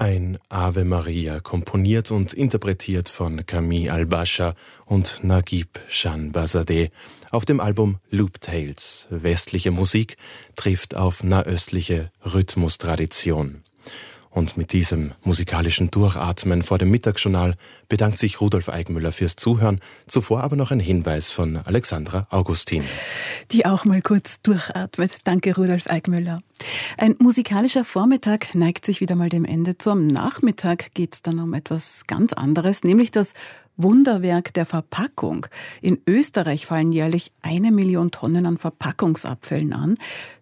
Ein Ave Maria, komponiert und interpretiert von Camille Al-Basha und Naguib Shanbazadeh auf dem Album Loop Tales. Westliche Musik trifft auf nahöstliche Rhythmustradition. Und mit diesem musikalischen Durchatmen vor dem Mittagsjournal bedankt sich Rudolf Eigmüller fürs Zuhören. Zuvor aber noch ein Hinweis von Alexandra Augustin. Die auch mal kurz durchatmet. Danke, Rudolf Eigmüller. Ein musikalischer Vormittag neigt sich wieder mal dem Ende zu. Am Nachmittag geht es dann um etwas ganz anderes, nämlich das Wunderwerk der Verpackung. In Österreich fallen jährlich 1 Million Tonnen an Verpackungsabfällen an.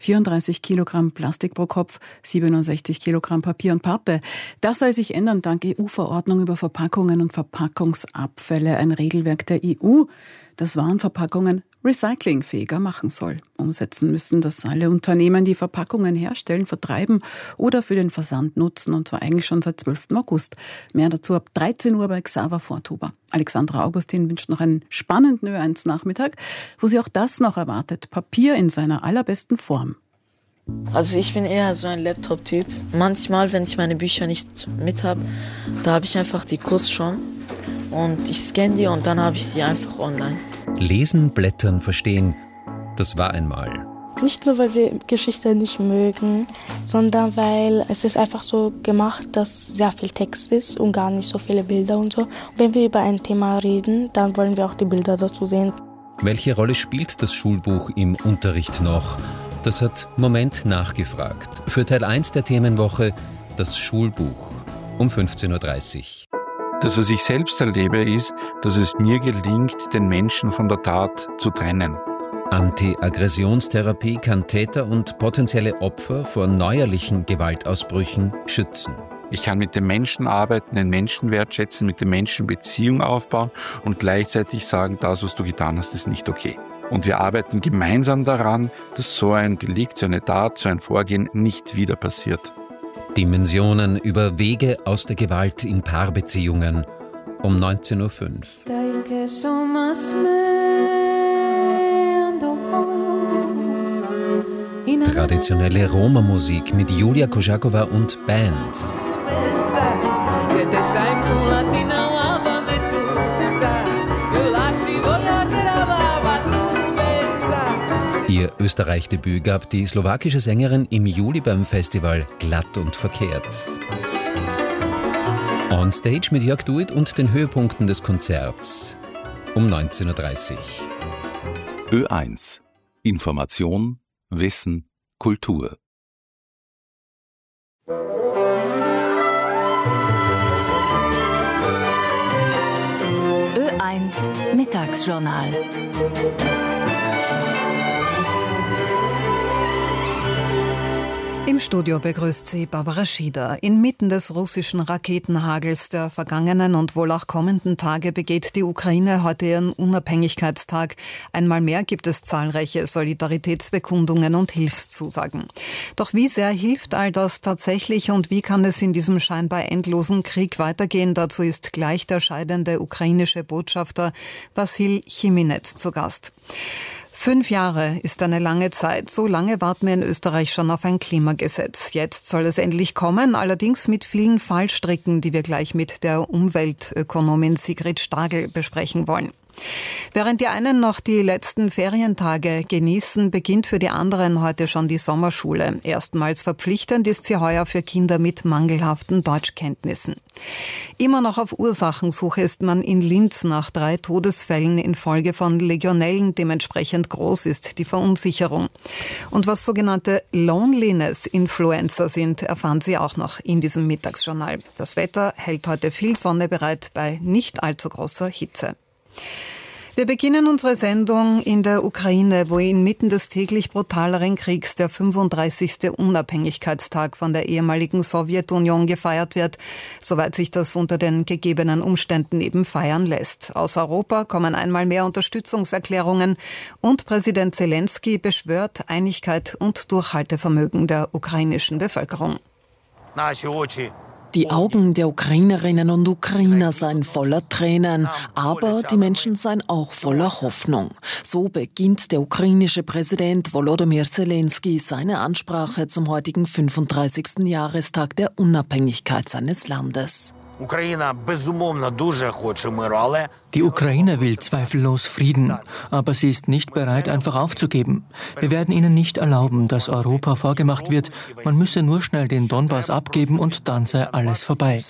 34 Kilogramm Plastik pro Kopf, 67 Kilogramm Papier und Pappe. Das soll sich ändern dank EU-Verordnung über Verpackungen und Verpackungsabfälle. Ein Regelwerk der EU, das Warenverpackungen recyclingfähiger machen soll. Umsetzen müssen das alle Unternehmen, die Verpackungen herstellen, vertreiben oder für den Versand nutzen, und zwar eigentlich schon seit 12. August. Mehr dazu ab 13 Uhr bei Xaver Vortuber. Alexandra Augustin wünscht noch einen spannenden Ö1-Nachmittag, wo sie auch das noch erwartet: Papier in seiner allerbesten Form. Also ich bin eher so ein Laptop-Typ. Manchmal, wenn ich meine Bücher nicht mit habe, da habe ich einfach die kurz schon und ich scanne die und dann habe ich die einfach online. Lesen, blättern, verstehen, das war einmal. Nicht nur, weil wir Geschichte nicht mögen, sondern weil es ist einfach so gemacht, dass sehr viel Text ist und gar nicht so viele Bilder und so. Und wenn wir über ein Thema reden, dann wollen wir auch die Bilder dazu sehen. Welche Rolle spielt das Schulbuch im Unterricht noch? Das hat Moment nachgefragt. Für Teil 1 der Themenwoche das Schulbuch um 15.30 Uhr. Das, was ich selbst erlebe, ist, dass es mir gelingt, den Menschen von der Tat zu trennen. Anti-Aggressionstherapie kann Täter und potenzielle Opfer vor neuerlichen Gewaltausbrüchen schützen. Ich kann mit den Menschen arbeiten, den Menschen wertschätzen, mit den Menschen Beziehung aufbauen und gleichzeitig sagen, das, was du getan hast, ist nicht okay. Und wir arbeiten gemeinsam daran, dass so ein Delikt, so eine Tat, so ein Vorgehen nicht wieder passiert. Dimensionen über Wege aus der Gewalt in Paarbeziehungen um 19.05 Uhr. Traditionelle Roma-Musik mit Julia Kožáková und Band. Ihr Österreich-Debüt gab die slowakische Sängerin im Juli beim Festival Glatt und Verkehrt. On Stage mit Jörg Duit und den Höhepunkten des Konzerts um 19.30 Uhr. Ö1. Information, Wissen, Kultur. Ö1 Mittagsjournal. Im Studio begrüßt sie Barbara Schieder. Inmitten des russischen Raketenhagels der vergangenen und wohl auch kommenden Tage begeht die Ukraine heute ihren Unabhängigkeitstag. Einmal mehr gibt es zahlreiche Solidaritätsbekundungen und Hilfszusagen. Doch wie sehr hilft all das tatsächlich und wie kann es in diesem scheinbar endlosen Krieg weitergehen? Dazu ist gleich der scheidende ukrainische Botschafter Wassil Chiminetz zu Gast. 5 Jahre ist eine lange Zeit. So lange warten wir in Österreich schon auf ein Klimagesetz. Jetzt soll es endlich kommen, allerdings mit vielen Fallstricken, die wir gleich mit der Umweltökonomin Sigrid Stagel besprechen wollen. Während die einen noch die letzten Ferientage genießen, beginnt für die anderen heute schon die Sommerschule. Erstmals verpflichtend ist sie heuer für Kinder mit mangelhaften Deutschkenntnissen. Immer noch auf Ursachensuche ist man in Linz nach 3 Todesfällen infolge von Legionellen. Dementsprechend groß ist die Verunsicherung. Und was sogenannte Loneliness-Influencer sind, erfahren Sie auch noch in diesem Mittagsjournal. Das Wetter hält heute viel Sonne bereit bei nicht allzu großer Hitze. Wir beginnen unsere Sendung in der Ukraine, wo inmitten des täglich brutaleren Kriegs der 35. Unabhängigkeitstag von der ehemaligen Sowjetunion gefeiert wird, soweit sich das unter den gegebenen Umständen eben feiern lässt. Aus Europa kommen einmal mehr Unterstützungserklärungen und Präsident Zelensky beschwört Einigkeit und Durchhaltevermögen der ukrainischen Bevölkerung. Die Augen der Ukrainerinnen und Ukrainer seien voller Tränen, aber die Menschen seien auch voller Hoffnung. So beginnt der ukrainische Präsident Volodymyr Zelensky seine Ansprache zum heutigen 35. Jahrestag der Unabhängigkeit seines Landes. Die Ukraine will zweifellos Frieden, aber sie ist nicht bereit, einfach aufzugeben. Wir werden ihnen nicht erlauben, dass Europa vorgemacht wird, man müsse nur schnell den Donbass abgeben und dann sei alles vorbei.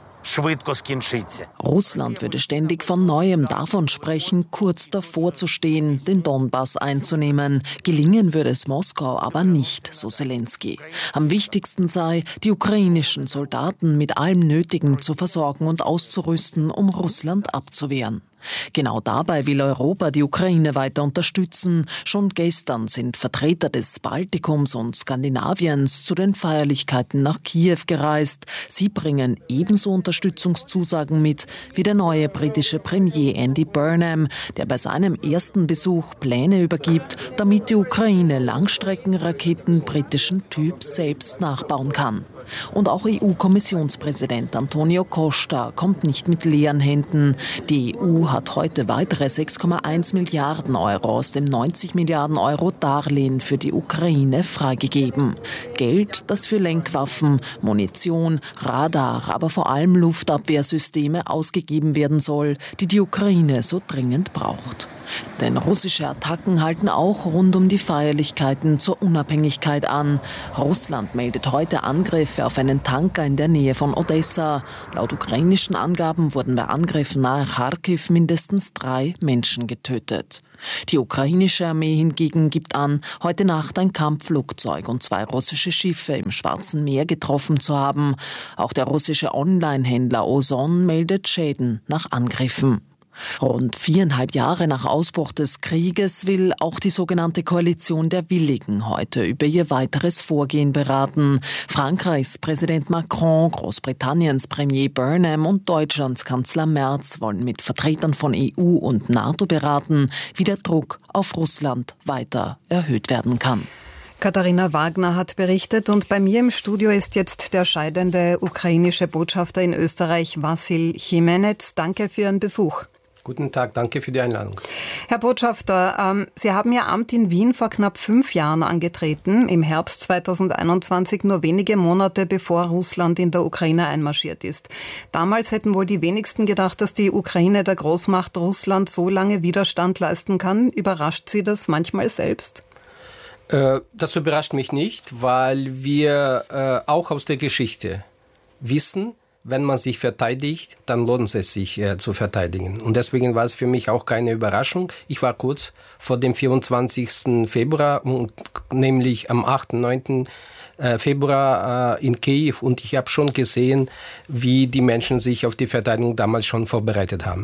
Russland würde ständig von Neuem davon sprechen, kurz davor zu stehen, den Donbass einzunehmen. Gelingen würde es Moskau aber nicht, so Zelensky. Am wichtigsten sei, die ukrainischen Soldaten mit allem Nötigen zu versorgen und auszurüsten, um Russland abzuwehren. Genau dabei will Europa die Ukraine weiter unterstützen. Schon gestern sind Vertreter des Baltikums und Skandinaviens zu den Feierlichkeiten nach Kiew gereist. Sie bringen ebenso Unterstützungszusagen mit wie der neue britische Premier Andy Burnham, der bei seinem ersten Besuch Pläne übergibt, damit die Ukraine Langstreckenraketen britischen Typs selbst nachbauen kann. Und auch EU-Kommissionspräsident Antonio Costa kommt nicht mit leeren Händen. Die EU hat heute weitere 6,1 Milliarden Euro aus dem 90 Milliarden Euro Darlehen für die Ukraine freigegeben. Geld, das für Lenkwaffen, Munition, Radar, aber vor allem Luftabwehrsysteme ausgegeben werden soll, die die Ukraine so dringend braucht. Denn russische Attacken halten auch rund um die Feierlichkeiten zur Unabhängigkeit an. Russland meldet heute Angriffe auf einen Tanker in der Nähe von Odessa. Laut ukrainischen Angaben wurden bei Angriffen nahe Kharkiv mindestens 3 Menschen getötet. Die ukrainische Armee hingegen gibt an, heute Nacht ein Kampfflugzeug und 2 russische Schiffe im Schwarzen Meer getroffen zu haben. Auch der russische Online-Händler Ozon meldet Schäden nach Angriffen. Rund 4,5 Jahre nach Ausbruch des Krieges will auch die sogenannte Koalition der Willigen heute über ihr weiteres Vorgehen beraten. Frankreichs Präsident Macron, Großbritanniens Premier Burnham und Deutschlands Kanzler Merz wollen mit Vertretern von EU und NATO beraten, wie der Druck auf Russland weiter erhöht werden kann. Katharina Wagner hat berichtet und bei mir im Studio ist jetzt der scheidende ukrainische Botschafter in Österreich, Wassil Chimenez. Danke für Ihren Besuch. Guten Tag, danke für die Einladung. Herr Botschafter, Sie haben Ihr Amt in Wien vor knapp 5 Jahren angetreten, im Herbst 2021, nur wenige Monate bevor Russland in der Ukraine einmarschiert ist. Damals hätten wohl die wenigsten gedacht, dass die Ukraine der Großmacht Russland so lange Widerstand leisten kann. Überrascht Sie das manchmal selbst? Das überrascht mich nicht, weil wir auch aus der Geschichte wissen, wenn man sich verteidigt, dann lohnt es sich zu verteidigen. Und deswegen war es für mich auch keine Überraschung. Ich war kurz vor dem 24. Februar, nämlich am 8. 9. Februar in Kiew und ich habe schon gesehen, wie die Menschen sich auf die Verteidigung damals schon vorbereitet haben.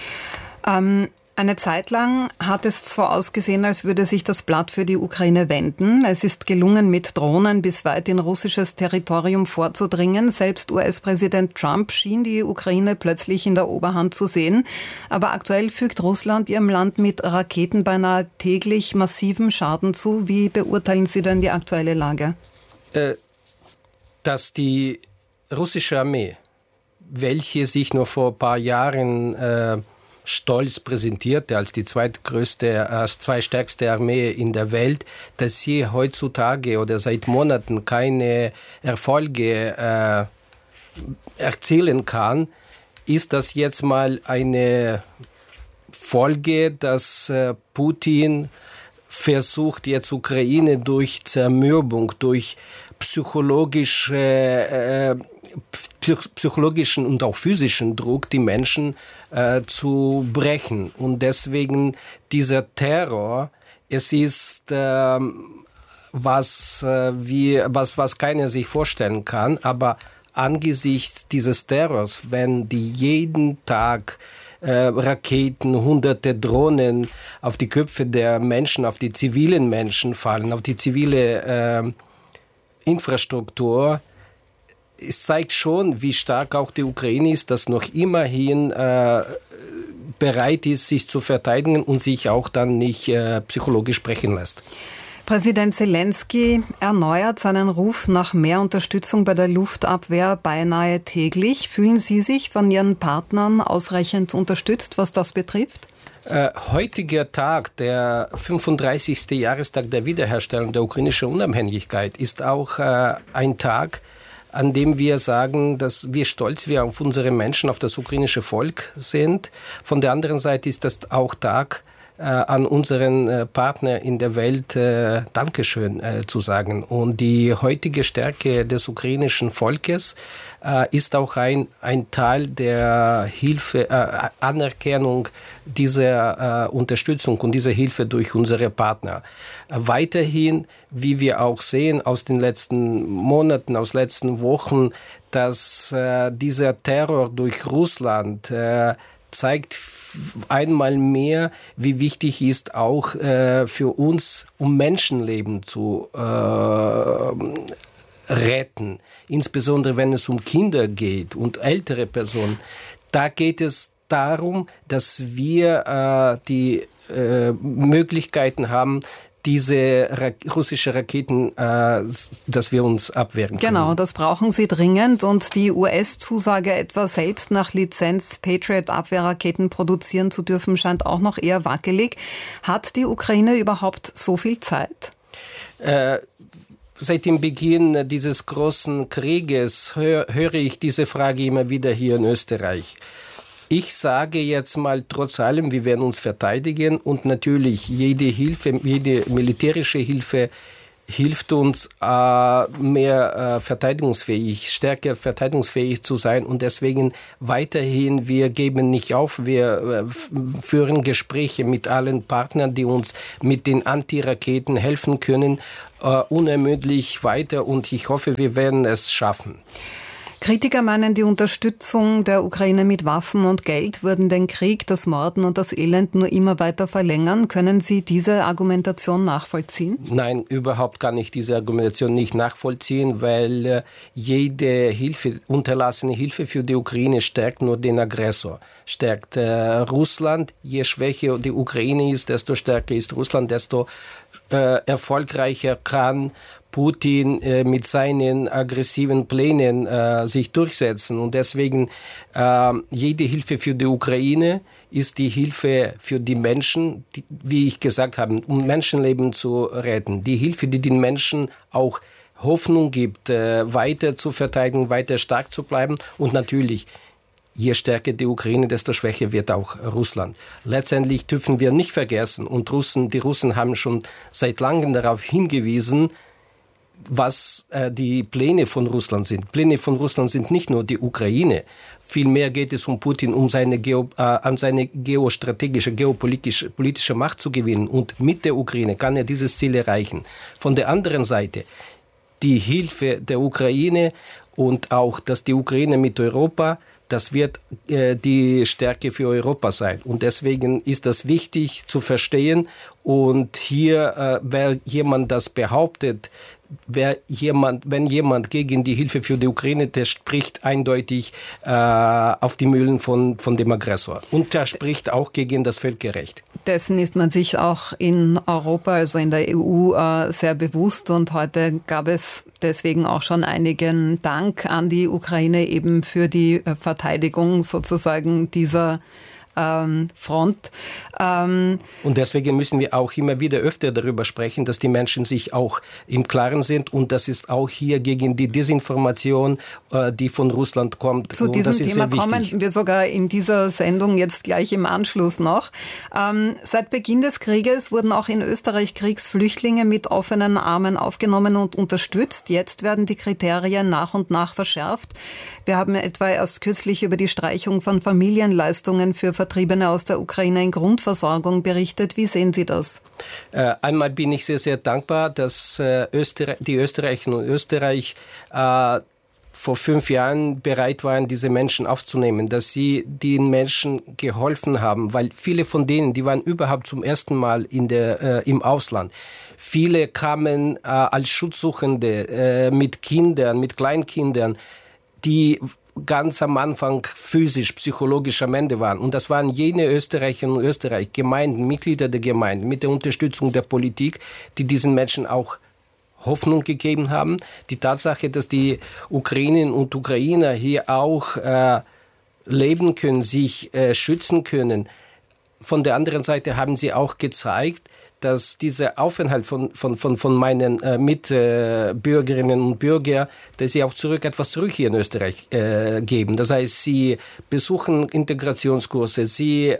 Eine Zeit lang hat es so ausgesehen, als würde sich das Blatt für die Ukraine wenden. Es ist gelungen, mit Drohnen bis weit in russisches Territorium vorzudringen. Selbst US-Präsident Trump schien die Ukraine plötzlich in der Oberhand zu sehen. Aber aktuell fügt Russland ihrem Land mit Raketen beinahe täglich massiven Schaden zu. Wie beurteilen Sie denn die aktuelle Lage? Dass die russische Armee, welche sich nur vor ein paar Jahren stolz präsentierte als die zweitstärkste Armee in der Welt, dass sie heutzutage oder seit Monaten keine Erfolge erzielen kann, ist das jetzt mal eine Folge, dass Putin versucht, jetzt Ukraine durch Zermürbung, durch psychologischen und auch physischen Druck die Menschen zu brechen. Und deswegen dieser Terror, es ist was keiner sich vorstellen kann, aber angesichts dieses Terrors, wenn die jeden Tag Raketen, hunderte Drohnen auf die Köpfe der Menschen, auf die zivilen Menschen fallen, auf die zivile Infrastruktur, es zeigt schon, wie stark auch die Ukraine ist, dass noch immerhin bereit ist, sich zu verteidigen und sich auch dann nicht psychologisch brechen lässt. Präsident Zelensky erneuert seinen Ruf nach mehr Unterstützung bei der Luftabwehr beinahe täglich. Fühlen Sie sich von Ihren Partnern ausreichend unterstützt, was das betrifft? Heutiger Tag, der 35. Jahrestag der Wiederherstellung der ukrainischen Unabhängigkeit, ist auch ein Tag, an dem wir sagen, dass wir stolz auf unsere Menschen, auf das ukrainische Volk sind. Von der anderen Seite ist das auch Tag, an unseren Partner in der Welt Dankeschön zu sagen. Und die heutige Stärke des ukrainischen Volkes ist auch ein Teil der Hilfe, Anerkennung dieser Unterstützung und dieser Hilfe durch unsere Partner. Weiterhin, wie wir auch sehen aus den letzten Monaten, aus letzten Wochen, dass dieser Terror durch Russland zeigt einmal mehr, wie wichtig ist auch für uns, um Menschenleben zu retten. Insbesondere wenn es um Kinder geht und ältere Personen. Da geht es darum, dass wir die Möglichkeiten haben, diese russische Raketen, dass wir uns abwehren können. Genau, das brauchen sie dringend. Und die US-Zusage, etwa selbst nach Lizenz Patriot-Abwehrraketen produzieren zu dürfen, scheint auch noch eher wackelig. Hat die Ukraine überhaupt so viel Zeit? Seit dem Beginn dieses großen Krieges höre ich diese Frage immer wieder hier in Österreich. Ich sage jetzt mal, trotz allem, wir werden uns verteidigen und natürlich jede Hilfe, jede militärische Hilfe hilft uns, mehr stärker verteidigungsfähig zu sein und deswegen weiterhin, wir geben nicht auf, wir führen Gespräche mit allen Partnern, die uns mit den Antiraketen helfen können, unermüdlich weiter und ich hoffe, wir werden es schaffen. Kritiker meinen, die Unterstützung der Ukraine mit Waffen und Geld würden den Krieg, das Morden und das Elend nur immer weiter verlängern. Können Sie diese Argumentation nachvollziehen? Nein, überhaupt kann ich diese Argumentation nicht nachvollziehen, weil jede unterlassene Hilfe für die Ukraine stärkt nur den Aggressor. Stärkt Russland. Je schwächer die Ukraine ist, desto stärker ist Russland, desto erfolgreicher kann Putin mit seinen aggressiven Plänen sich durchsetzen. Und deswegen jede Hilfe für die Ukraine ist die Hilfe für die Menschen, die, wie ich gesagt habe, um Menschenleben zu retten. Die Hilfe, die den Menschen auch Hoffnung gibt, weiter zu verteidigen, weiter stark zu bleiben. Und natürlich, je stärker die Ukraine, desto schwächer wird auch Russland. Letztendlich dürfen wir nicht vergessen, und die Russen haben schon seit langem darauf hingewiesen, was die Pläne von Russland sind. Pläne von Russland sind nicht nur die Ukraine. Vielmehr geht es um Putin, um seine geostrategische, geopolitische Macht zu gewinnen. Und mit der Ukraine kann er dieses Ziel erreichen. Von der anderen Seite, die Hilfe der Ukraine und auch, dass die Ukuine mit Europa, das wird die Stärke für Europa sein. Und deswegen ist das wichtig zu verstehen. Und hier, wer jemand das behauptet, wenn jemand gegen die Hilfe für die Ukraine, der spricht eindeutig auf die Mühlen von dem Aggressor. Und der spricht auch gegen das Völkerrecht. Dessen ist man sich auch in Europa, also in der EU, sehr bewusst. Und heute gab es deswegen auch schon einigen Dank an die Ukraine eben für die Verteidigung sozusagen dieser Front. Und deswegen müssen wir auch immer wieder öfter darüber sprechen, dass die Menschen sich auch im Klaren sind und das ist auch hier gegen die Desinformation, die von Russland kommt. Zu diesem das ist Thema kommen wir sogar in dieser Sendung jetzt gleich im Anschluss noch. Seit Beginn des Krieges wurden auch in Österreich Kriegsflüchtlinge mit offenen Armen aufgenommen und unterstützt. Jetzt werden die Kriterien nach und nach verschärft. Wir haben etwa erst kürzlich über die Streichung von Familienleistungen für Vertriebene aus der Ukraine in Grundversorgung berichtet. Wie sehen Sie das? Einmal bin ich sehr, sehr dankbar, dass die Österreicher und Österreich vor 5 Jahren bereit waren, diese Menschen aufzunehmen, dass sie den Menschen geholfen haben, weil viele von denen, die waren überhaupt zum ersten Mal im Ausland. Viele kamen als Schutzsuchende mit Kindern, mit Kleinkindern. die ganz am Anfang physisch, psychologisch am Ende waren. Und das waren jene Österreicherinnen und Österreicher, Gemeinden, Mitglieder der Gemeinden, mit der Unterstützung der Politik, die diesen Menschen auch Hoffnung gegeben haben. Die Tatsache, dass die Ukrainerinnen und Ukrainer hier auch leben können, sich schützen können. Von der anderen Seite haben sie auch gezeigt, dass dieser Aufenthalt von meinen Mitbürgerinnen und Bürgern, dass sie auch etwas zurück hier in Österreich geben. Das heißt, sie besuchen Integrationskurse, sie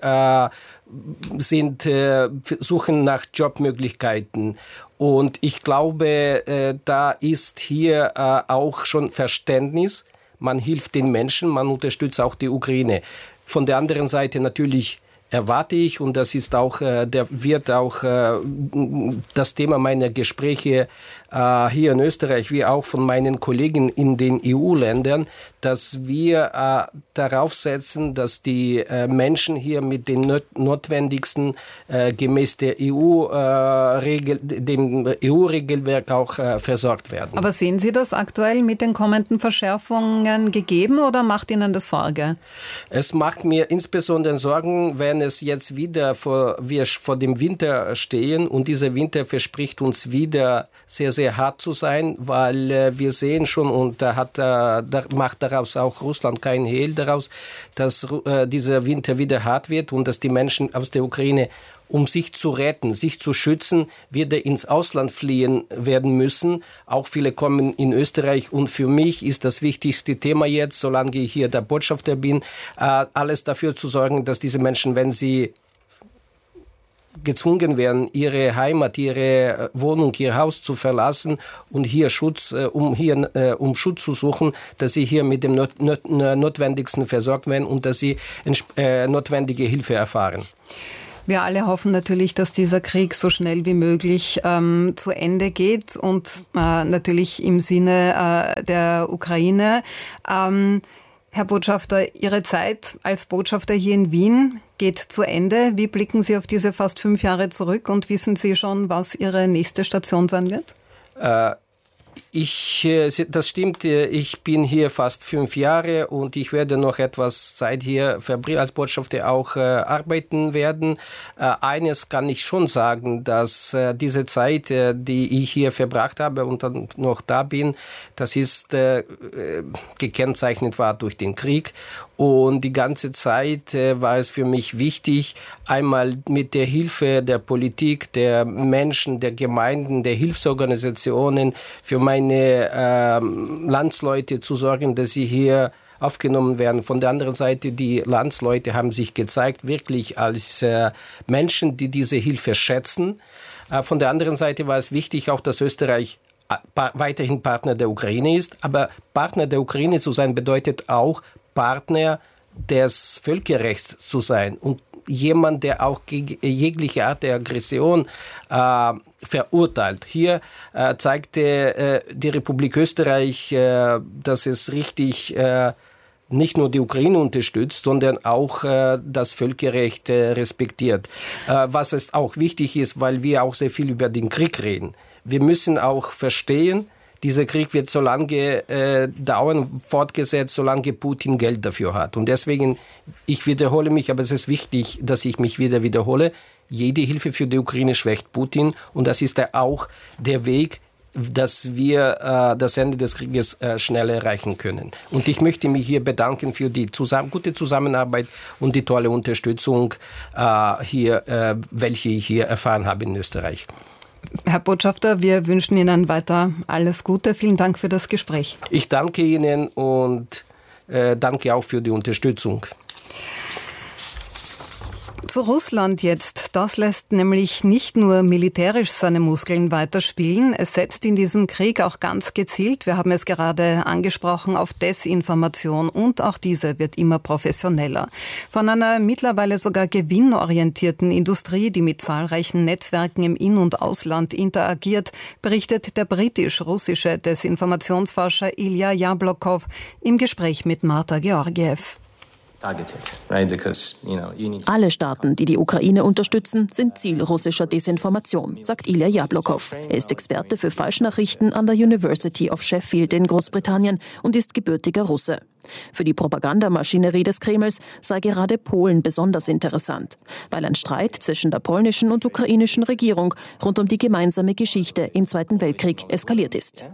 suchen nach Jobmöglichkeiten. Und ich glaube, da ist hier auch schon Verständnis. Man hilft den Menschen, man unterstützt auch die Ukraine. Von der anderen Seite natürlich erwarte ich, und das ist auch, wird auch das Thema meiner Gespräche hier in Österreich, wie auch von meinen Kollegen in den EU-Ländern, dass wir darauf setzen, dass die Menschen hier mit den notwendigsten gemäß der dem EU-Regelwerk auch versorgt werden. Aber sehen Sie das aktuell mit den kommenden Verschärfungen gegeben oder macht Ihnen das Sorge? Es macht mir insbesondere Sorgen, wenn es jetzt wieder wir vor dem Winter stehen, und dieser Winter verspricht uns wieder sehr, sehr hart zu sein, weil wir sehen schon, und da macht daraus auch Russland keinen Hehl daraus, dass dieser Winter wieder hart wird und dass die Menschen aus der Ukraine, um sich zu retten, sich zu schützen, wieder ins Ausland fliehen werden müssen. Auch viele kommen in Österreich, und für mich ist das wichtigste Thema jetzt, solange ich hier der Botschafter bin, alles dafür zu sorgen, dass diese Menschen, wenn sie gezwungen werden, ihre Heimat, ihre Wohnung, ihr Haus zu verlassen und hier um Schutz zu suchen, dass sie hier mit dem Notwendigsten versorgt werden und dass sie notwendige Hilfe erfahren. Wir alle hoffen natürlich, dass dieser Krieg so schnell wie möglich zu Ende geht und natürlich im Sinne der Ukraine. Herr Botschafter, Ihre Zeit als Botschafter hier in Wien geht zu Ende. Wie blicken Sie auf diese fast 5 Jahre zurück und wissen Sie schon, was Ihre nächste Station sein wird? Das stimmt, ich bin hier fast 5 Jahre und ich werde noch etwas Zeit hier als Botschafter auch arbeiten werden. Eines kann ich schon sagen, dass diese Zeit, die ich hier verbracht habe und dann noch da bin, das ist gekennzeichnet war durch den Krieg. Und die ganze Zeit war es für mich wichtig, einmal mit der Hilfe der Politik, der Menschen, der Gemeinden, der Hilfsorganisationen für meine Landsleute zu sorgen, dass sie hier aufgenommen werden. Von der anderen Seite, die Landsleute haben sich gezeigt, wirklich als Menschen, die diese Hilfe schätzen. Von der anderen Seite war es wichtig auch, dass Österreich weiterhin Partner der Ukraine ist. Aber Partner der Ukraine zu sein bedeutet auch, Partner des Völkerrechts zu sein und jemand, der auch jegliche Art der Aggression verurteilt. Hier zeigte die Republik Österreich, dass es richtig nicht nur die Ukraine unterstützt, sondern auch das Völkerrecht respektiert. Was es auch wichtig ist, weil wir auch sehr viel über den Krieg reden. Wir müssen auch verstehen, dieser Krieg wird so lange dauern, fortgesetzt, solange Putin Geld dafür hat. Und deswegen, ich wiederhole mich, aber es ist wichtig, dass ich mich wieder wiederhole. Jede Hilfe für die Ukraine schwächt Putin. Und das ist auch der Weg, dass wir das Ende des Krieges schnell erreichen können. Und ich möchte mich hier bedanken für die gute Zusammenarbeit und die tolle Unterstützung, welche ich hier erfahren habe in Österreich. Herr Botschafter, wir wünschen Ihnen weiter alles Gute. Vielen Dank für das Gespräch. Ich danke Ihnen und danke auch für die Unterstützung. Zu Russland jetzt. Das lässt nämlich nicht nur militärisch seine Muskeln weiterspielen. Es setzt in diesem Krieg auch ganz gezielt, wir haben es gerade angesprochen, auf Desinformation. Und auch diese wird immer professioneller. Von einer mittlerweile sogar gewinnorientierten Industrie, die mit zahlreichen Netzwerken im In- und Ausland interagiert, berichtet der britisch-russische Desinformationsforscher Ilya Jablokov im Gespräch mit Marta Georgiev. Alle Staaten, die die Ukraine unterstützen, sind Ziel russischer Desinformation, sagt Ilya Jablokov. Er ist Experte für Falschnachrichten an der University of Sheffield in Großbritannien und ist gebürtiger Russe. Für die Propagandamaschinerie des Kremls sei gerade Polen besonders interessant, weil ein Streit zwischen der polnischen und ukrainischen Regierung rund um die gemeinsame Geschichte im Zweiten Weltkrieg eskaliert ist.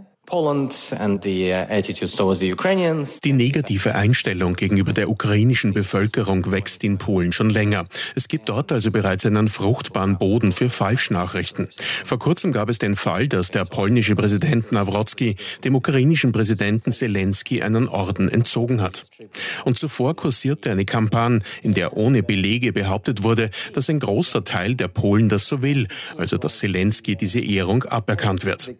Die negative Einstellung gegenüber der ukrainischen Bevölkerung wächst in Polen schon länger. Es gibt dort also bereits einen fruchtbaren Boden für Falschnachrichten. Vor kurzem gab es den Fall, dass der polnische Präsident Nawrocki dem ukrainischen Präsidenten Zelensky einen Orden entzogen hat. Und zuvor kursierte eine Kampagne, in der ohne Belege behauptet wurde, dass ein großer Teil der Polen das so will, also dass Zelensky diese Ehrung aberkannt wird.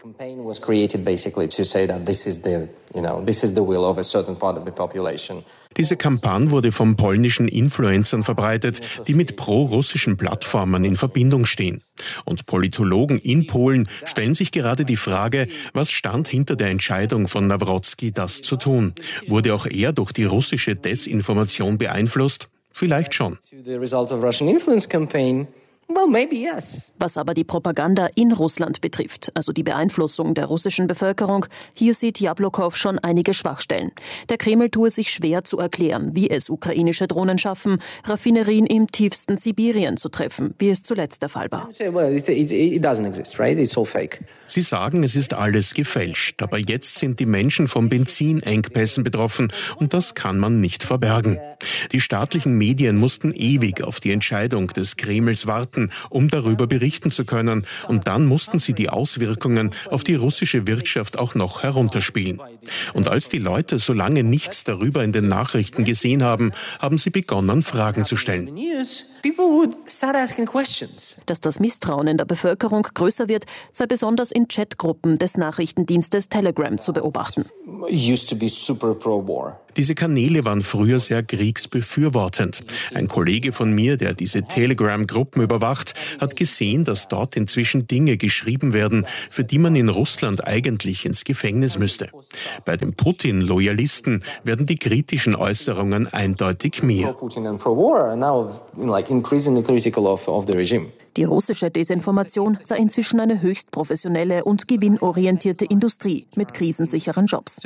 Diese Kampagne wurde von polnischen Influencern verbreitet, die mit pro-russischen Plattformen in Verbindung stehen. Und Politologen in Polen stellen sich gerade die Frage, was stand hinter der Entscheidung von Nawrocki, das zu tun? Wurde auch er durch die russische Desinformation beeinflusst? Vielleicht schon. Was aber die Propaganda in Russland betrifft, also die Beeinflussung der russischen Bevölkerung, hier sieht Jablokov schon einige Schwachstellen. Der Kreml tue sich schwer zu erklären, wie es ukrainische Drohnen schaffen, Raffinerien im tiefsten Sibirien zu treffen, wie es zuletzt der Fall war. Sie sagen, es ist alles gefälscht, aber jetzt sind die Menschen von Benzinengpässen betroffen und das kann man nicht verbergen. Die staatlichen Medien mussten ewig auf die Entscheidung des Kremls warten, um darüber berichten zu können. Und dann mussten sie die Auswirkungen auf die russische Wirtschaft auch noch herunterspielen. Und als die Leute so lange nichts darüber in den Nachrichten gesehen haben, haben sie begonnen, Fragen zu stellen. Dass das Misstrauen in der Bevölkerung größer wird, sei besonders in Chatgruppen des Nachrichtendienstes Telegram zu beobachten. Diese Kanäle waren früher sehr kriegsbefürwortend. Ein Kollege von mir, der diese Telegram-Gruppen überwacht, hat gesehen, dass dort inzwischen Dinge geschrieben werden, für die man in Russland eigentlich ins Gefängnis müsste. Bei den Putin-Loyalisten werden die kritischen Äußerungen eindeutig mehr. Die russische Desinformation sei inzwischen eine höchst professionelle und gewinnorientierte Industrie mit krisensicheren Jobs.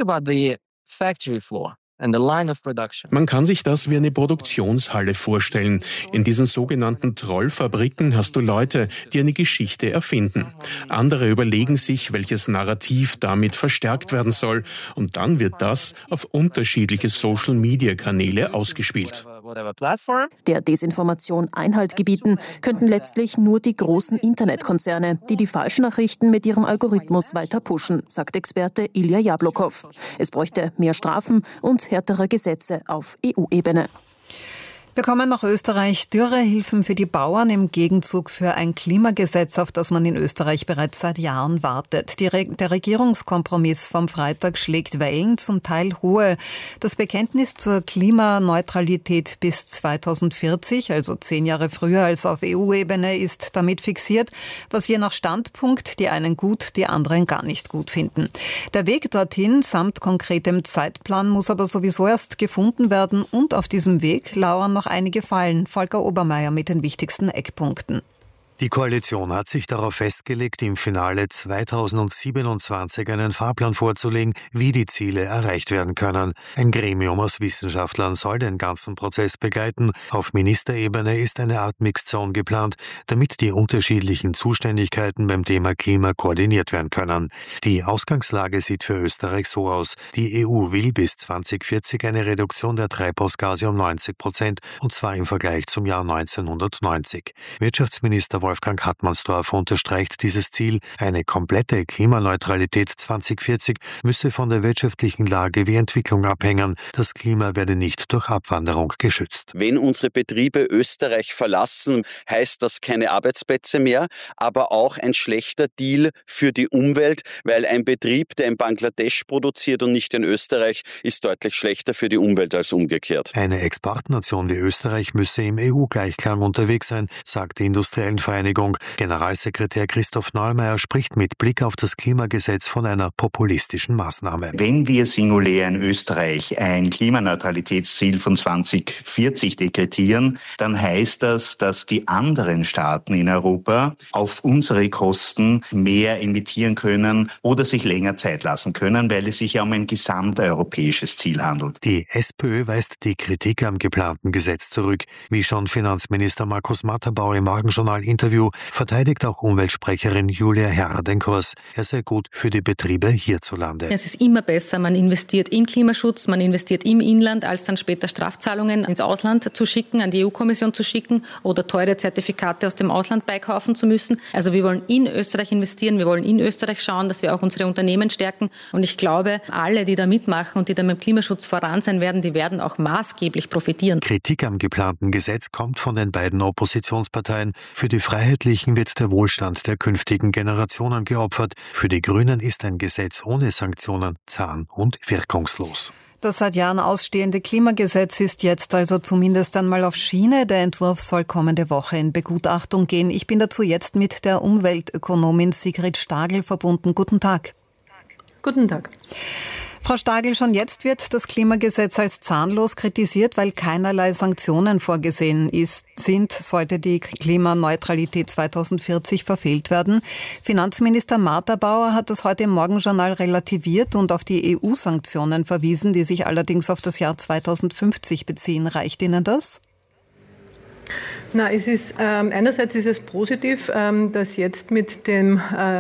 Man kann sich das wie eine Produktionshalle vorstellen. In diesen sogenannten Trollfabriken hast du Leute, die eine Geschichte erfinden. Andere überlegen sich, welches Narrativ damit verstärkt werden soll. Und dann wird das auf unterschiedliche Social-Media-Kanäle ausgespielt. Der Desinformation Einhalt gebieten könnten letztlich nur die großen Internetkonzerne, die die Falschnachrichten mit ihrem Algorithmus weiter pushen, sagt Experte Ilya Jablokov. Es bräuchte mehr Strafen und härtere Gesetze auf EU-Ebene. Wir kommen nach Österreich. Dürrehilfen für die Bauern im Gegenzug für ein Klimagesetz, auf das man in Österreich bereits seit Jahren wartet. Der Regierungskompromiss vom Freitag schlägt Wellen, zum Teil hohe. Das Bekenntnis zur Klimaneutralität bis 2040, also 10 Jahre früher als auf EU-Ebene, ist damit fixiert, was je nach Standpunkt die einen gut, die anderen gar nicht gut finden. Der Weg dorthin samt konkretem Zeitplan muss aber sowieso erst gefunden werden und auf diesem Weg lauern noch einige Fallen. Volker Obermeier mit den wichtigsten Eckpunkten. Die Koalition hat sich darauf festgelegt, im Finale 2027 einen Fahrplan vorzulegen, wie die Ziele erreicht werden können. Ein Gremium aus Wissenschaftlern soll den ganzen Prozess begleiten. Auf Ministerebene ist eine Art Mixed-Zone geplant, damit die unterschiedlichen Zuständigkeiten beim Thema Klima koordiniert werden können. Die Ausgangslage sieht für Österreich so aus. Die EU will bis 2040 eine Reduktion der Treibhausgase um 90%, und zwar im Vergleich zum Jahr 1990. Wirtschaftsminister Wolfgang Hartmannsdorf unterstreicht dieses Ziel. Eine komplette Klimaneutralität 2040 müsse von der wirtschaftlichen Lage wie Entwicklung abhängen. Das Klima werde nicht durch Abwanderung geschützt. Wenn unsere Betriebe Österreich verlassen, heißt das keine Arbeitsplätze mehr, aber auch ein schlechter Deal für die Umwelt, weil ein Betrieb, der in Bangladesch produziert und nicht in Österreich, ist deutlich schlechter für die Umwelt als umgekehrt. Eine Exportnation wie Österreich müsse im EU-Gleichklang unterwegs sein, sagt die Industriellenvereinigung Bundesvereinigung. Generalsekretär Christoph Neumeier spricht mit Blick auf das Klimagesetz von einer populistischen Maßnahme. Wenn wir singulär in Österreich ein Klimaneutralitätsziel von 2040 dekretieren, dann heißt das, dass die anderen Staaten in Europa auf unsere Kosten mehr emittieren können oder sich länger Zeit lassen können, weil es sich ja um ein gesamteuropäisches Ziel handelt. Die SPÖ weist die Kritik am geplanten Gesetz zurück. Wie schon Finanzminister Markus Matterbauer im Morgenjournal-Interview verteidigt auch Umweltsprecherin Julia Herr den Kurs. Er sei gut für die Betriebe hierzulande. Es ist immer besser, man investiert in Klimaschutz, man investiert im Inland, als dann später Strafzahlungen ins Ausland zu schicken, an die EU-Kommission zu schicken oder teure Zertifikate aus dem Ausland beikaufen zu müssen. Also wir wollen in Österreich investieren, wir wollen in Österreich schauen, dass wir auch unsere Unternehmen stärken. Und ich glaube, alle, die da mitmachen und die da mit dem Klimaschutz voran sein werden, die werden auch maßgeblich profitieren. Kritik am geplanten Gesetz kommt von den beiden Oppositionsparteien. Für die Freiheitlichen wird der Wohlstand der künftigen Generationen geopfert. Für die Grünen ist ein Gesetz ohne Sanktionen zahn- und wirkungslos. Das seit Jahren ausstehende Klimagesetz ist jetzt also zumindest einmal auf Schiene. Der Entwurf soll kommende Woche in Begutachtung gehen. Ich bin dazu jetzt mit der Umweltökonomin Sigrid Stagl verbunden. Guten Tag. Guten Tag. Frau Stagl, schon jetzt wird das Klimagesetz als zahnlos kritisiert, weil keinerlei Sanktionen vorgesehen sind, sollte die Klimaneutralität 2040 verfehlt werden. Finanzminister Matterbauer hat das heute im Morgenjournal relativiert und auf die EU-Sanktionen verwiesen, die sich allerdings auf das Jahr 2050 beziehen. Reicht Ihnen das? Na, einerseits ist es positiv, dass jetzt mit dem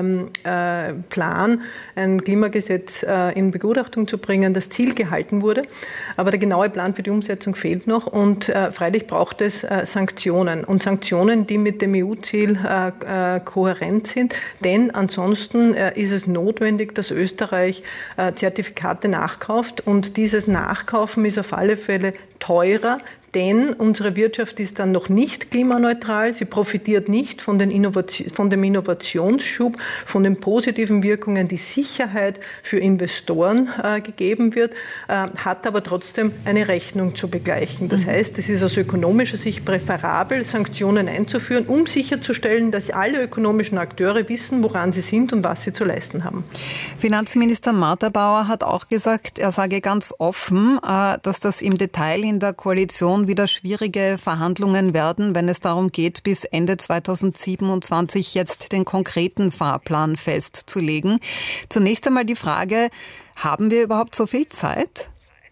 Plan, ein Klimagesetz in Begutachtung zu bringen, das Ziel gehalten wurde. Aber der genaue Plan für die Umsetzung fehlt noch und freilich braucht es Sanktionen. Und Sanktionen, die mit dem EU-Ziel kohärent sind. Denn ansonsten ist es notwendig, dass Österreich Zertifikate nachkauft. Und dieses Nachkaufen ist auf alle Fälle teurer, denn unsere Wirtschaft ist dann noch nicht klimaneutral. Sie profitiert nicht von dem Innovationsschub, von den positiven Wirkungen, die Sicherheit für Investoren gegeben wird, hat aber trotzdem eine Rechnung zu begleichen. Das heißt, es ist aus ökonomischer Sicht präferabel, Sanktionen einzuführen, um sicherzustellen, dass alle ökonomischen Akteure wissen, woran sie sind und was sie zu leisten haben. Finanzminister Matterbauer hat auch gesagt, er sage ganz offen, dass das im Detail in der Koalition wieder schwierige Verhandlungen werden, wenn es darum geht, bis Ende 2027 jetzt den konkreten Fahrplan festzulegen. Zunächst einmal die Frage, haben wir überhaupt so viel Zeit?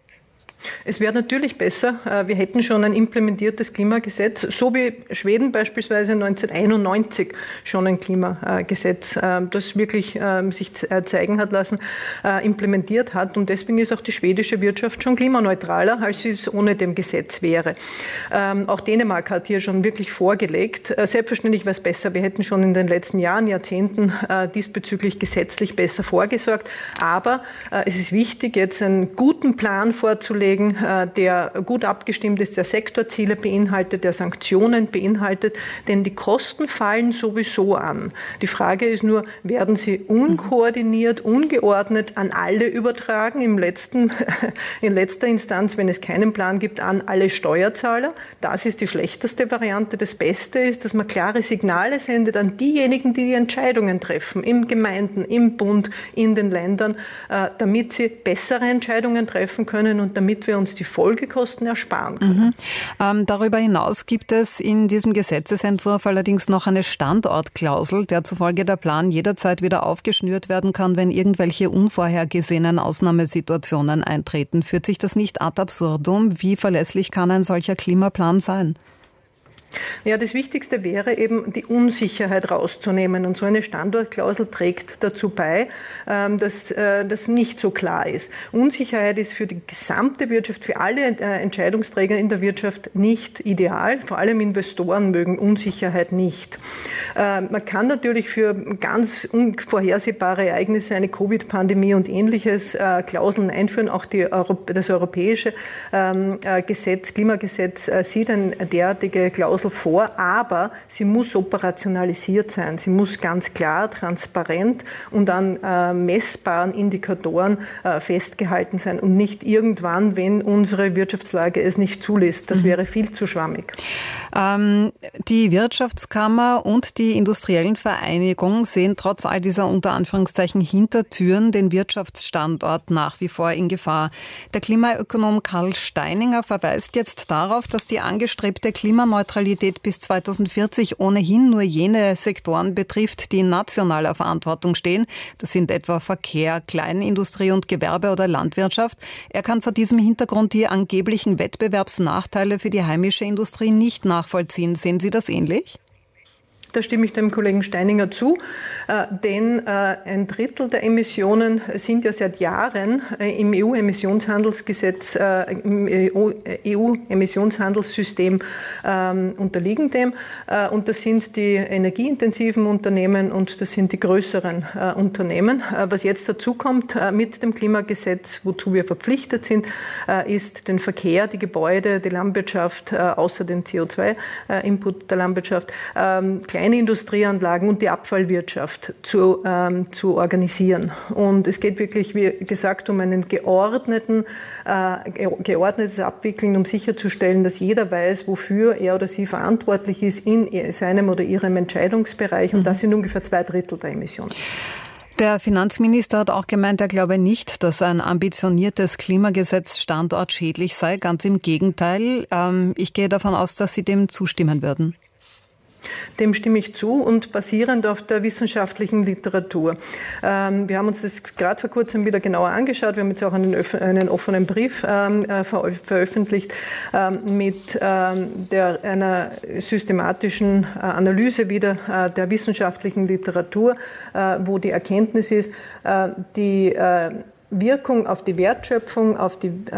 Es wäre natürlich besser, wir hätten schon ein implementiertes Klimagesetz, so wie Schweden beispielsweise 1991 schon ein Klimagesetz, das wirklich sich zeigen hat lassen, implementiert hat. Und deswegen ist auch die schwedische Wirtschaft schon klimaneutraler, als sie es ohne dem Gesetz wäre. Auch Dänemark hat hier schon wirklich vorgelegt. Selbstverständlich wäre es besser, wir hätten schon in den letzten Jahren, Jahrzehnten diesbezüglich gesetzlich besser vorgesorgt. Aber es ist wichtig, jetzt einen guten Plan vorzulegen, der gut abgestimmt ist, der Sektorziele beinhaltet, der Sanktionen beinhaltet, denn die Kosten fallen sowieso an. Die Frage ist nur, werden sie unkoordiniert, ungeordnet an alle übertragen, in letzter Instanz, wenn es keinen Plan gibt, an alle Steuerzahler. Das ist die schlechteste Variante. Das Beste ist, dass man klare Signale sendet an diejenigen, die die Entscheidungen treffen, in Gemeinden, im Bund, in den Ländern, damit sie bessere Entscheidungen treffen können und damit wir uns die Folgekosten ersparen können. Darüber hinaus gibt es in diesem Gesetzesentwurf allerdings noch eine Standortklausel, der zufolge der Plan jederzeit wieder aufgeschnürt werden kann, wenn irgendwelche unvorhergesehenen Ausnahmesituationen eintreten. Führt sich das nicht ad absurdum? Wie verlässlich kann ein solcher Klimaplan sein? Ja, das Wichtigste wäre eben, die Unsicherheit rauszunehmen. Und so eine Standortklausel trägt dazu bei, dass das nicht so klar ist. Unsicherheit ist für die gesamte Wirtschaft, für alle Entscheidungsträger in der Wirtschaft nicht ideal. Vor allem Investoren mögen Unsicherheit nicht. Man kann natürlich für ganz unvorhersehbare Ereignisse, eine Covid-Pandemie und Ähnliches, Klauseln einführen. Auch das europäische Klimagesetz sieht eine derartige Klausel Klausel vor, aber sie muss operationalisiert sein. Sie muss ganz klar, transparent und an messbaren Indikatoren festgehalten sein und nicht irgendwann, wenn unsere Wirtschaftslage es nicht zulässt. Das wäre viel zu schwammig. Die Wirtschaftskammer und die Industriellen Vereinigung sehen trotz all dieser unter Anführungszeichen Hintertüren den Wirtschaftsstandort nach wie vor in Gefahr. Der Klimaökonom Karl Steininger verweist jetzt darauf, dass die angestrebte Klimaneutralität bis 2040 ohnehin nur jene Sektoren betrifft, die in nationaler Verantwortung stehen. Das sind etwa Verkehr, Kleinindustrie und Gewerbe oder Landwirtschaft. Er kann vor diesem Hintergrund die angeblichen Wettbewerbsnachteile für die heimische Industrie nicht nachvollziehen. Sehen Sie das ähnlich? Da stimme ich dem Kollegen Steininger zu, denn ein Drittel der Emissionen sind ja seit Jahren im EU-Emissionshandelsgesetz, im EU-Emissionshandelssystem unterliegen dem. Und das sind die energieintensiven Unternehmen und das sind die größeren Unternehmen. Was jetzt dazu kommt mit dem Klimagesetz, wozu wir verpflichtet sind, ist den Verkehr, die Gebäude, die Landwirtschaft, außer den CO2-Input der Landwirtschaft, kleine Industrieanlagen und die Abfallwirtschaft zu organisieren. Und es geht wirklich, wie gesagt, um ein geordnetes Abwickeln, um sicherzustellen, dass jeder weiß, wofür er oder sie verantwortlich ist in seinem oder ihrem Entscheidungsbereich. Und das sind ungefähr 2/3 der Emissionen. Der Finanzminister hat auch gemeint, er glaube nicht, dass ein ambitioniertes Klimagesetz standortschädlich sei. Ganz im Gegenteil. Ich gehe davon aus, dass Sie dem zustimmen würden. Dem stimme ich zu und basierend auf der wissenschaftlichen Literatur. Wir haben uns das gerade vor kurzem wieder genauer angeschaut. Wir haben jetzt auch einen offenen Brief veröffentlicht mit einer systematischen Analyse wieder der wissenschaftlichen Literatur, wo die Erkenntnis ist, die Wirkung auf die Wertschöpfung, auf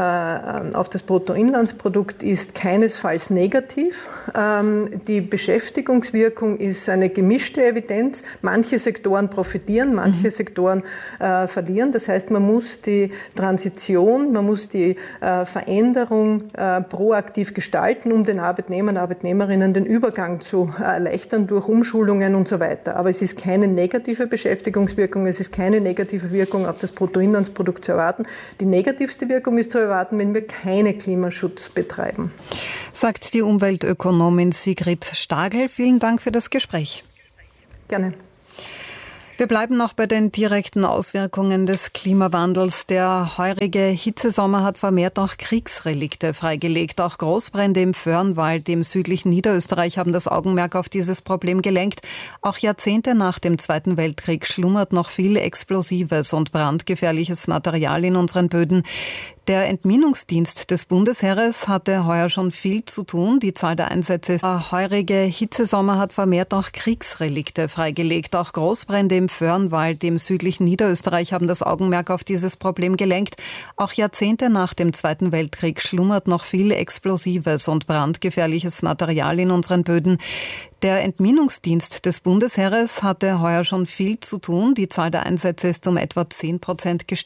das Bruttoinlandsprodukt ist keinesfalls negativ. Die Beschäftigungswirkung ist eine gemischte Evidenz. Manche Sektoren profitieren, manche Sektoren verlieren. Das heißt, man muss die Transition, man muss die Veränderung proaktiv gestalten, um den Arbeitnehmern, Arbeitnehmerinnen den Übergang zu erleichtern durch Umschulungen und so weiter. Aber es ist keine negative Beschäftigungswirkung, es ist keine negative Wirkung auf das Bruttoinlandsprodukt zu erwarten. Die negativste Wirkung ist zu erwarten, wenn wir keinen Klimaschutz betreiben. Sagt die Umweltökonomin Sigrid Stagel. Vielen Dank für das Gespräch. Gerne. Wir bleiben noch bei den direkten Auswirkungen des Klimawandels. Der heurige Hitzesommer hat vermehrt auch Kriegsrelikte freigelegt. Auch Großbrände im Föhrenwald im südlichen Niederösterreich haben das Augenmerk auf dieses Problem gelenkt. Auch Jahrzehnte nach dem Zweiten Weltkrieg schlummert noch viel explosives und brandgefährliches Material in unseren Böden. Der Entminungsdienst des Bundesheeres hatte heuer schon viel zu tun. Die Zahl der Einsätze ist. Der heurige Hitzesommer hat vermehrt auch Kriegsrelikte freigelegt. Auch Großbrände im Föhrenwald im südlichen Niederösterreich haben das Augenmerk auf dieses Problem gelenkt. Auch Jahrzehnte nach dem Zweiten Weltkrieg schlummert noch viel explosives und brandgefährliches Material in unseren Böden. Der Entminungsdienst des Bundesheeres hatte heuer schon viel zu tun. Die Zahl der Einsätze ist um etwa 10% gestiegen.